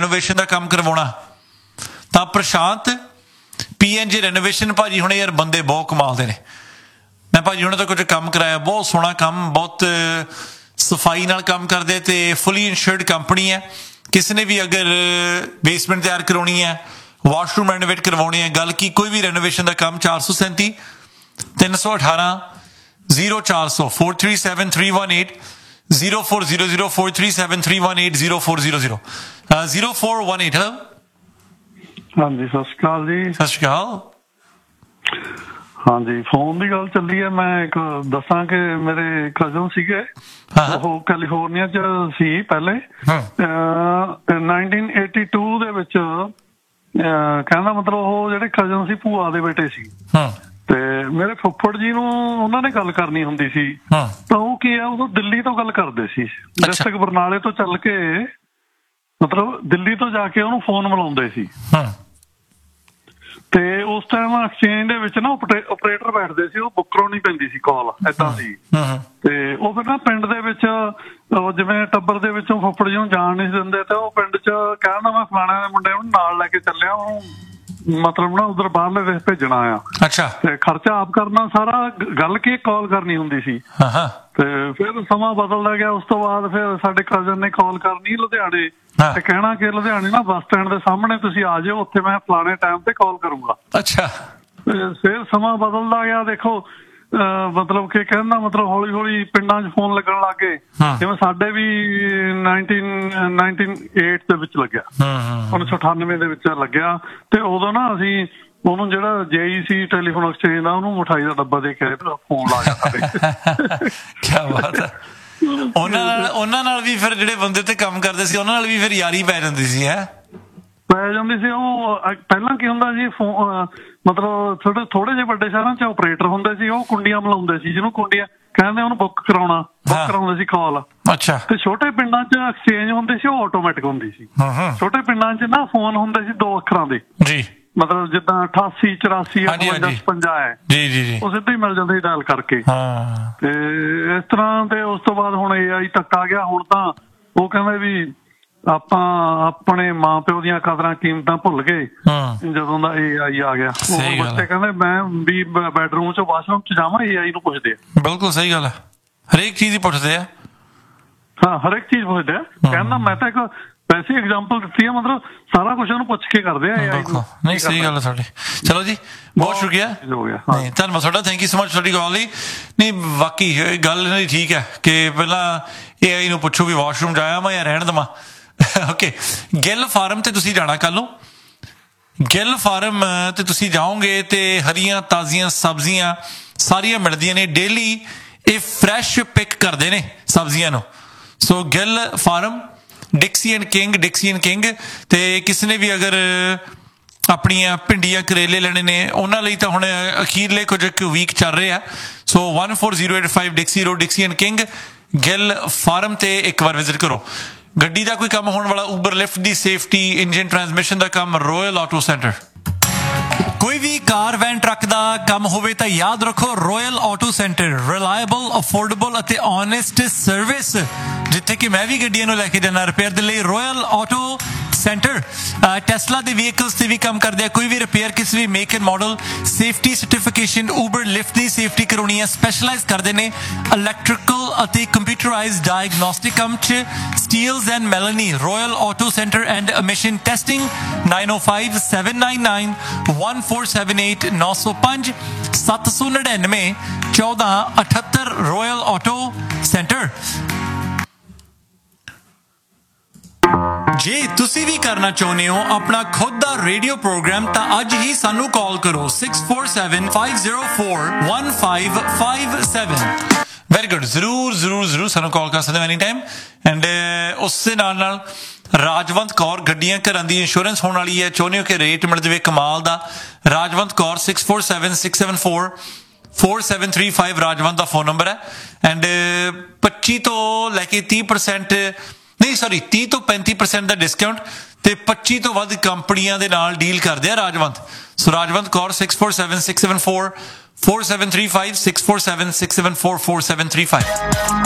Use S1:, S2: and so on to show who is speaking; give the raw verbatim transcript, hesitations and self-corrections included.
S1: Renovation ਦਾ ਕੰਮ ਕਰਵਾਉਣਾ ਤਾਂ ਪ੍ਰਸ਼ਾਂਤ ਪੀ ਐਨ ਜੀ ਰੈਨੋਵੇਸ਼ਨ ਭਾਜੀ ਹੁਣੇ ਯਾਰ ਬੰਦੇ ਬਹੁਤ ਕਮਾਲਦੇ ਨੇ। ਮੈਂ ਭਾਜੀ ਹੁਣੇ ਤੋਂ ਕੁਝ ਕੰਮ ਕਰਾਇਆ, ਬਹੁਤ ਸੋਹਣਾ ਕੰਮ, ਬਹੁਤ ਸਫਾਈ ਨਾਲ ਕੰਮ ਕਰਦੇ ਤੇ ਫੁੱਲੀ ਇੰਸ਼ੋਰਡ ਕੰਪਨੀ ਹੈ। ਕਿਸੇ ਨੇ ਵੀ ਅਗਰ ਬੇਸਮੈਂਟ ਤਿਆਰ ਕਰਵਾਉਣੀ ਹੈ, ਵਾਸ਼ਰੂਮ ਰੈਨੋਵੇਟ ਕਰਵਾਉਣੀ ਹੈ, ਗੱਲ ਕੀ ਕੋਈ ਵੀ ਰੈਨੋਵੇਸ਼ਨ ਦਾ ਕੰਮ ਚਾਰ ਸੌ ਸੈਂਤੀ ਤਿੰਨ ਸੌ ਅਠਾਰਾਂ ਜ਼ੀਰੋ ਚਾਰ ਸੌ four three seven three one eight zero four zero zero four three seven three one eight zero four zero zero zero four one eight। Hello
S2: ਹਾਂਜੀ ਸਤਿ ਸ਼੍ਰੀ ਅਕਾਲ ਜੀ।
S1: ਸਤਿ ਸ਼੍ਰੀ ਅਕਾਲ।
S2: ਹਾਂਜੀ ਫੋਨ ਦੀ ਗੱਲ ਚੱਲੀ ਹੈ। ਮੈਂ ਇੱਕ ਦੱਸਾਂ ਕਿ ਮੇਰੇ ਕਜ਼ਨ ਸੀਗੇ, ਉਹ ਕੈਲੀਫੋਰਨੀਆ ਚ ਸੀ ਪਹਿਲੇ। ਨਾਈਨਟੀਨ ਏਟੀ ਟੂ ਦੇ ਵਿੱਚ ਕਹਿੰਦਾ ਮਤਲਬ ਉਹ ਜਿਹੜੇ ਕਜ਼ਨ ਸੀ ਭੂਆ ਦੇ ਬੇਟੇ ਸੀ ਤੇ ਮੇਰੇ ਫੁੱਫੜ ਜੀ ਨੂੰ ਉਹਨਾਂ ਨੇ ਗੱਲ ਕਰਨੀ ਹੁੰਦੀ ਸੀ ਤਾਂ ਉਹ ਕੀ ਆ ਉਦੋਂ ਦਿੱਲੀ ਤੋਂ ਗੱਲ ਕਰਦੇ ਸੀ। ਡਿਸਟ੍ਰਿਕਟ ਬਰਨਾਲੇ ਤੋਂ ਚੱਲ ਕੇ ਮਤਲਬ ਦਿੱਲੀ ਤੋਂ ਜਾ ਕੇ ਉਹਨੂੰ ਫੋਨ ਮਿਲਾਉਂਦੇ ਸੀ ਤੇ ਉਸ ਟਾਈਮ ਐਕਸਚੇਂਜ ਦੇ ਵਿੱਚ ਨਾ ਓਪਰੇਟਰ ਬੈਠਦੇ ਸੀ, ਉਹ ਬੁੱਕ ਕਰਾਉਣੀ ਪੈਂਦੀ ਸੀ ਕਾਲ, ਏਦਾਂ ਸੀ। ਤੇ ਉਹ ਫਿਰ ਨਾ ਪਿੰਡ ਦੇ ਵਿੱਚ ਜਿਵੇਂ ਟੱਬਰ ਦੇ ਵਿੱਚੋਂ ਫੁੱਫੜ ਜੀ ਨੂੰ ਜਾਣ ਨਹੀਂ ਦਿੰਦੇ ਤੇ ਉਹ ਪਿੰਡ ਚ ਕਹਿਣਾ ਮੈਂ ਫਲਾਣੇ ਦੇ ਮੁੰਡੇ ਨੂੰ ਨਾਲ ਲੈ ਕੇ ਚੱਲਿਆ, ਉਹਨੂੰ ਮਤਲਬ ਨਾ ਉਧਰ ਬਾਹਰਲੇ ਦੇਸ਼ ਭੇਜਣਾ ਆ। ਅੱਛਾ। ਤੇ ਖਰਚਾ ਆਪ ਕਰਨਾ ਸਾਰਾ, ਗੱਲ ਕੀ ਕਾਲ ਕਰਨੀ ਹੁੰਦੀ ਸੀ। ਤੇ ਫਿਰ ਸਮਾਂ ਬਦਲਦਾ ਗਿਆ। ਉਸ ਤੋਂ ਬਾਅਦ ਫਿਰ ਸਾਡੇ ਕਜ਼ਨ ਨੇ ਕਾਲ ਕਰਨੀ ਲੁਧਿਆਣੇ ਤੇ ਕਹਿਣਾ ਕਿ ਲੁਧਿਆਣੇ ਨਾ ਬੱਸ ਸਟੈਂਡ ਦੇ ਸਾਹਮਣੇ ਤੁਸੀਂ ਆ ਜਾਓ, ਉੱਥੇ ਮੈਂ ਫਲਾਣੇ ਟਾਈਮ ਤੇ ਕਾਲ ਕਰੂੰਗਾ। ਅੱਛਾ। ਫਿਰ ਸਮਾਂ ਬਦਲਦਾ ਗਿਆ। ਦੇਖੋ ਮਤਲਬ ਕਿ ਕਹਿਣ ਦਾ ਮਤਲਬ ਹੌਲੀ ਹੌਲੀ ਪਿੰਡਾਂ 'ਚ ਫੋਨ ਲੱਗਣ ਲੱਗ ਗਏ, ਜਿਵੇਂ ਸਾਡੇ ਵੀ ਨਾਈਨਟੀਨ ਨਾਈਨਟੀਨ ਏਟ ਦੇ ਵਿੱਚ ਲੱਗਿਆ, ਉੱਨੀ ਸੌ ਅਠਾਨਵੇਂ ਦੇ ਵਿੱਚ ਲੱਗਿਆ। ਤੇ ਉਦੋਂ ਨਾ ਅਸੀਂ ਉਹਨੂੰ ਜਿਹੜਾ ਜੇਈ ਸੀ ਟੈਲੀਫੋਨ ਐਕਸਚੇਂਜ ਦਾ, ਉਹਨੂੰ ਮਿਠਾਈ ਦਾ ਡੱਬਾ ਦੇ ਕੇ ਫੋਨ ਲਾ ਗਿਆ।
S1: ਕਿਆ ਬਾਤ ਹੈ। ਉਹਨਾਂ ਨਾਲ ਉਹਨਾਂ ਨਾਲ ਵੀ ਫਿਰ ਜਿਹੜੇ ਬੰਦੇ ਤੇ ਕੰਮ ਕਰਦੇ ਸੀ ਉਹਨਾਂ ਨਾਲ ਵੀ ਫਿਰ ਯਾਰੀ ਪੈ ਜਾਂਦੀ ਸੀ। ਹੈ
S2: ਪੈ ਜਾਂਦੀ ਸੀ। ਉਹ ਪਹਿਲਾਂ ਕੀ ਹੁੰਦਾ ਜੀ, ਮਤਲਬ ਥੋੜੇ ਥੋੜੇ ਜਿਹੇ ਵੱਡੇ ਸ਼ਹਿਰਾਂ 'ਚ ਓਪਰੇਟਰ ਹੁੰਦੇ ਸੀ, ਉਹ ਕੁੰਡੀਆਂ ਮਿਲਾਉਂਦੇ ਸੀ, ਜਿਹਨੂੰ ਕੁੰਡੀਆਂ ਕਹਿੰਦੇ, ਉਹਨੂੰ ਬੁੱਕ ਕਰਾਉਣਾ, ਬੁੱਕ ਕਰਾਉਂਦੇ ਸੀ ਕਾਲ। ਅੱਛਾ। ਤੇ ਛੋਟੇ ਪਿੰਡਾਂ 'ਚ ਐਕਸਚੇਂਜ ਹੁੰਦੀ ਸੀ, ਉਹ ਆਟੋਮੈਟਿਕ ਹੁੰਦੀ ਸੀ। ਛੋਟੇ ਪਿੰਡਾਂ 'ਚ ਨਾ ਫੋਨ ਹੁੰਦੇ ਸੀ ਦੋ ਅੱਖਰਾਂ ਦੇ, ਜੀ ਮਤਲਬ ਜਿੱਦਾਂ ਅਠਾਸੀ ਚੁਰਾਸੀ ਪੰਜਾ ਹੈ, ਉਹ ਸਿੱਧਾ ਹੀ ਮਿਲ ਜਾਂਦੇ ਸੀ ਡਾਇਲ ਕਰਕੇ। ਤੇ ਇਸ ਤਰ੍ਹਾਂ ਤੇ ਉਸ ਤੋਂ ਬਾਅਦ ਹੁਣ ਏ ਆਈ ਤੱਕ ਆ ਗਿਆ। ਹੁਣ ਤਾਂ ਉਹ ਕਹਿੰਦੇ ਵੀ ਆਪਾਂ ਆਪਣੇ ਮਾਂ ਪਿਓ ਦੀਆਂ ਕਦਰਾਂ ਕੀਮਤਾਂ ਭੁੱਲ ਗਏ ਜਦੋਂ ਦਾ ਏ ਆਈ ਆ ਗਿਆ। ਉਹ ਬੱਚੇ ਕਹਿੰਦੇ ਮੈਂ ਵੀ ਬੈਡਰੂਮ 'ਚ ਵਾਸ਼ਰੂਮ 'ਚ ਜਾਵਾਂ, ਏ ਆਈ ਨੂੰ ਪੁੱਛਦੇ ਆ। ਬਿਲਕੁਲ ਸਹੀ ਗੱਲ ਹੈ, ਹਰੇਕ ਚੀਜ਼ ਹੀ ਪੁੱਛਦੇ ਆ। ਹਾਂ ਹਰੇਕ ਚੀਜ਼ ਪੁੱਛਦੇ ਆ। ਕਹਿੰਦਾ ਮੈਂ ਤਾਂ ਇੱਕ ਵੈਸੇ ਐਗਜ਼ਾਮਪਲ ਦਿੱਤੀ ਆ, ਮਤਲਬ ਸਾਰਾ ਕੁਛ ਉਹਨੂੰ ਪੁੱਛ ਕੇ ਕਰਦੇ ਆ। ਨਹੀਂ ਸਹੀ ਗੱਲ ਹੈ ਤੁਹਾਡੀ। ਚਲੋ ਜੀ ਬਹੁਤ ਸ਼ੁਕਰੀਆ, ਧੰਨਵਾਦ ਤੁਹਾਡਾ, ਥੈਂਕ ਯੂ ਸੋ ਮਚ ਤੁਹਾਡੀ ਕਾਲ ਲਈ। ਨਹੀਂ ਵਾਕਈ ਗੱਲ ਇਹਨਾਂ ਦੀ ਠੀਕ ਹੈ ਕਿ ਪਹਿਲਾਂ ਏ ਆਈ ਨੂੰ ਪੁੱਛੋ ਵੀ ਵਾਸ਼ਰੂਮ ਜਾਇਆ ਮੈਂ ਜਾਂ ਰਹਿਣ ਦੇਵਾਂ। ਓਕੇ, ਗਿੱਲ ਫਾਰਮ ਤੇ ਤੁਸੀਂ ਜਾਣਾ ਕੱਲ ਨੂੰ। ਗਿੱਲ ਫਾਰਮ ਤੇ ਤੁਸੀਂ ਜਾਓਗੇ ਤੇ ਹਰੀਆਂ ਤਾਜ਼ੀਆਂ ਸਬਜ਼ੀਆਂ ਸਾਰੀਆਂ ਮਿਲਦੀਆਂ ਨੇ ਡੇਲੀ। ਇਹ ਫਰੈਸ਼ ਪਿਕ ਕਰਦੇ ਨੇ ਸਬਜ਼ੀਆਂ ਨੂੰ। ਸੋ Gill farm, ਡਿਕਸੀ and king, ਡਿਕਸੀ and king. ਤੇ ਕਿਸੇ ਨੇ ਵੀ ਅਗਰ ਆਪਣੀਆਂ ਭਿੰਡੀਆਂ ਕਰੇਲੇ ਲੈਣੇ ਨੇ ਉਹਨਾਂ ਲਈ ਤਾਂ ਹੁਣ ਅਖੀਰਲੇ ਕੁਝ ਕੁ ਵੀਕ ਚੱਲ ਰਹੇ ਆ। ਸੋ one four zero eight five ਡਿਕਸੀ road, ਡਿਕਸੀ and king, Gill farm ਤੇ ਇੱਕ ਵਾਰ ਵਿਜ਼ਿਟ ਕਰੋ। ਗੱਡੀ ਦਾ ਕੋਈ ਕੰਮ ਹੋਣ ਵਾਲਾ, ਉਬਰ ਲਿਫਟ ਦੀ ਸੇਫਟੀ, ਇੰਜਨ ਟਰਾਂਸਮਿਸ਼ਨ ਦਾ ਕੰਮ, ਰੋਇਲ ਆਟੋ ਸੈਂਟਰ। ਕੋਈ ਵੀ ਕਾਰ ਵੈਨ ਟਰੱਕ ਦਾ ਕੰਮ ਹੋਵੇ ਤਾਂ ਯਾਦ ਰੱਖੋ royal auto centre. Reliable, affordable ਅਤੇ ਓਨੈਸਟ ਸਰਵਿਸ, ਜਿੱਥੇ ਕਿ ਮੈਂ ਵੀ ਗੱਡੀਆਂ ਨੂੰ ਲੈ ਕੇ ਜਾਣਾ ਰਿਪੇਅਰ ਦੇ ਲਈ। ਰੋਇਲ ਆਟੋ ਸੈਂਟਰ ਟੈਸਲਾ ਦੇ ਵਹੀਕਲਸ ਤੇ ਵੀ ਕੰਮ ਕਰਦੇ ਆ। ਕੋਈ ਵੀ ਰਿਪੇਅਰ ਕਿਸੇ ਵੀ make and model, safety certification, Uber lift the safety ਕਰਾਉਣੀ ਹੈ, ਸਪੈਸ਼ਲਾਈਜ਼ ਕਰਦੇ ਨੇ ਇਲੈਕਟ੍ਰੀਕਲ ਅਤੇ ਕੰਪਿਊਟਰਾਈਜ਼ਡ ਡਾਇਗਨੋਸਟਿਕ ਕੰਮ 'ਚ। Steeles and ਮੈਲਨੀ, royal auto centre and emission testing. Nine O five seven nine nine one four seven eight ਨੌ ਸੌ ਪੰਜ ਸੱਤ ਸੌ ਨੜਿਨਵੇਂ ਚੌਦਾਂ ਅਠੱਤਰ। Royal auto centre. ਜੇ ਤੁਸੀਂ ਵੀ ਕਰਨਾ ਚਾਹੁੰਦੇ ਹੋ ਆਪਣਾ ਖੁਦ ਦਾ ਰੇਡੀਓ ਪ੍ਰੋਗਰਾਮ ਤਾਂ ਅੱਜ ਹੀ ਸਾਨੂੰ ਕਾਲ ਕਰੋ six four seven five zero four one five five seven। Very good, ਜ਼ਰੂਰ ਜ਼ਰੂਰ ਜ਼ਰੂਰ ਸਾਨੂੰ ਕਾਲ ਕਰ ਸਕਦੇ ਹੋ ਐਨੀ ਟਾਈਮ। ਐਂਡ ਉਸ ਦੇ ਨਾਲ ਨਾਲ ਰਾਜਵੰਤ ਕੌਰ, ਗੱਡੀਆਂ ਘਰਾਂ ਦੀ ਇੰਸ਼ੋਰੈਂਸ ਹੋਣ ਵਾਲੀ ਹੈ, ਚਾਹੁੰਦੇ ਹੋ ਕਿ ਰੇਟ ਮਿਲ ਜਾਵੇ ਕਮਾਲ ਦਾ, Rajwant Kaur six four seven six seven four four seven three five Rajwant ਦਾ ਫੋਨ ਨੰਬਰ ਹੈ। ਐਂਡ ਪੱਚੀ ਤੋਂ ਲੈ ਕੇ ਤੀਹ ਪਰਸੈਂਟ ਨਹੀਂ ਸੌਰੀ ਤੀਹ ਤੋਂ ਪੈਂਤੀ ਪਰਸੈਂਟ ਦਾ ਡਿਸਕਾਊਂਟ ਤੇ ਪੱਚੀ ਤੋਂ ਵੱਧ ਕੰਪਨੀਆਂ ਦੇ ਨਾਲ ਡੀਲ ਕਰਦੇ ਆ ਰਾਜਵੰਤ। ਸੋ Rajwant Kaur six four seven six seven four four seven three five six four seven six seven four four seven three five।